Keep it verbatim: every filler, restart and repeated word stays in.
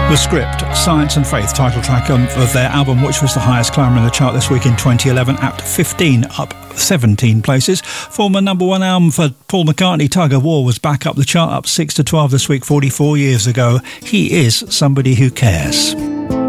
The Script, Science and Faith, title track of their album, which was the highest climber in the chart this week in twenty eleven, at fifteen, up seventeen places. Former number one album for Paul McCartney, Tug of War, was back up the chart, up six to twelve this week, forty-four years ago. He Is Somebody Who Cares.